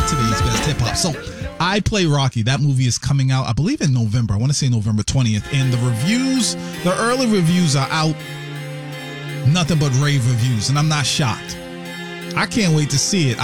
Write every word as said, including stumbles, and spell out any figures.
today's best hip hop. So I Play Rocky. That movie is coming out, I believe, in November. I want to say November twentieth. And the reviews, the early reviews are out. Nothing but rave reviews, and I'm not shocked. I can't wait to see it.